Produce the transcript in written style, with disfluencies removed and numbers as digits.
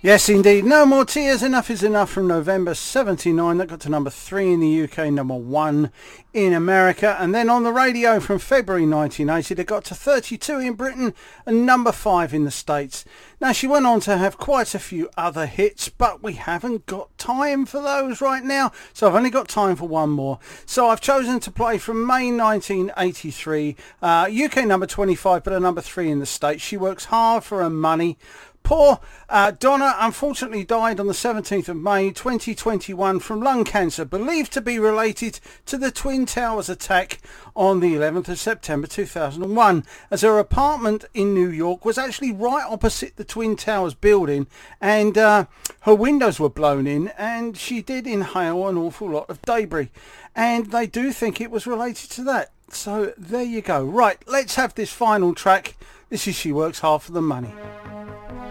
Yes, indeed. No More Tears, Enough Is Enough from November 79. That got to number 3 in the UK, number 1 in America. And then on the radio from February 1980, they got to 32 in Britain and number 5 in the States. Now, she went on to have quite a few other hits, but we haven't got time for those right now. So I've only got time for one more. So I've chosen to play from May 1983, UK number 25, but a number 3 in the States. She Works Hard for Her Money. Poor Donna unfortunately died on the 17th of May 2021 from lung cancer, believed to be related to the Twin Towers attack on the 11th of September 2001, as her apartment in New York was actually right opposite the Twin Towers building, and her windows were blown in, and she did inhale an awful lot of debris, and they do think it was related to that. So there you go. Right, let's have this final track. This is She Works Hard for the Money.